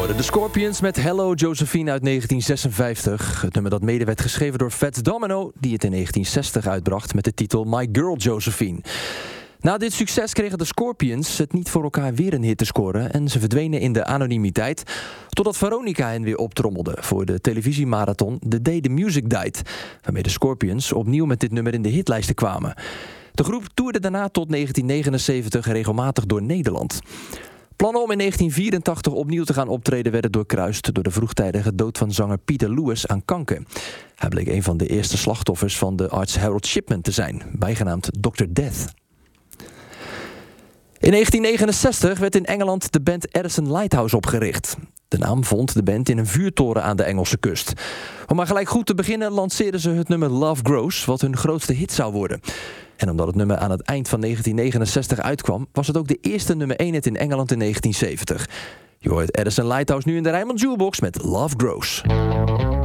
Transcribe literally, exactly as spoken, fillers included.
De Scorpions met Hello Josephine uit negentien zesenvijftig. Het nummer dat mede werd geschreven door Fats Domino, die het in negentien zestig uitbracht met de titel My Girl Josephine. Na dit succes kregen de Scorpions het niet voor elkaar weer een hit te scoren en ze verdwenen in de anonimiteit, totdat Veronica hen weer optrommelde voor de televisiemarathon The Day the Music Died, waarmee de Scorpions opnieuw met dit nummer in de hitlijsten kwamen. De groep toerde daarna tot negentien negenenzeventig regelmatig door Nederland. Plannen om in negentien vierentachtig opnieuw te gaan optreden werden doorkruist door de vroegtijdige dood van zanger Peter Lewis aan kanker. Hij bleek een van de eerste slachtoffers van de arts Harold Shipman te zijn, bijgenaamd dokter Death. In negentien negenenzestig werd in Engeland de band Addison Lighthouse opgericht. De naam vond de band in een vuurtoren aan de Engelse kust. Om maar gelijk goed te beginnen lanceerden ze het nummer Love Grows, wat hun grootste hit zou worden. En omdat het nummer aan het eind van negentien negenenzestig uitkwam, was het ook de eerste nummer één hit in Engeland in negentien zeventig. Je hoort Addison Lighthouse nu in de Rijnmond Jukebox met Love Grows.